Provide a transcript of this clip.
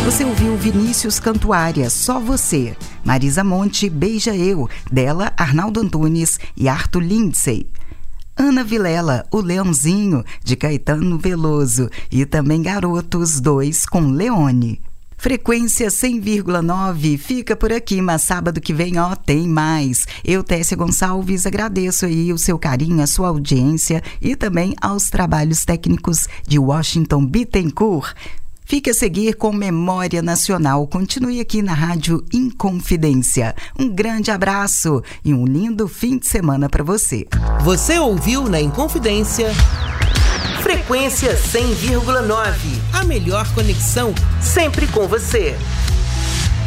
Você ouviu Vinícius Cantuária, Só Você. Marisa Monte, Beija Eu, dela Arnaldo Antunes e Arthur Lindsay. Ana Vilela, O Leãozinho, de Caetano Veloso. E também Garotos 2, com Leone. Frequência 100,9 fica por aqui, mas sábado que vem, tem mais. Eu, Tessia Gonçalves, agradeço aí o seu carinho, a sua audiência e também aos trabalhos técnicos de Washington Bittencourt. Fique a seguir com Memória Nacional. Continue aqui na Rádio Inconfidência. Um grande abraço e um lindo fim de semana para você. Você ouviu na Inconfidência... Frequência 100,9. A melhor conexão sempre com você.